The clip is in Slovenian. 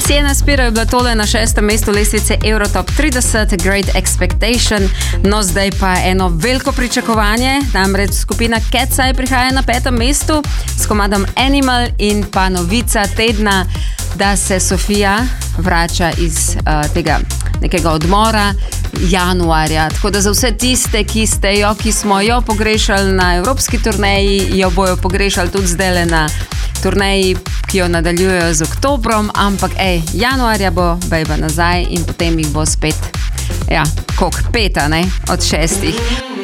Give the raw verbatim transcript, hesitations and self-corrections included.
Siena Spira je bila tole na šestem mestu lestvice Eurotop trideset, Great Expectation. No, zdaj pa eno veliko pričakovanje, namreč skupina Cat's Eye prihaja na petem mestu s komadom Animal in pa novica tedna, da se Sofija vrača iz uh, tega nekega odmora januarja. Tako da za vse tiste, ki ste jo, ki smo jo pogrešali na evropski turneji, jo bojo pogrešali tudi zdaj na turneji, ki jo nadaljujejo z oktobrom, ampak ej, januarja bo bejba nazaj in potem jih bo spet, ja, koliko, peta, ne, od šestih.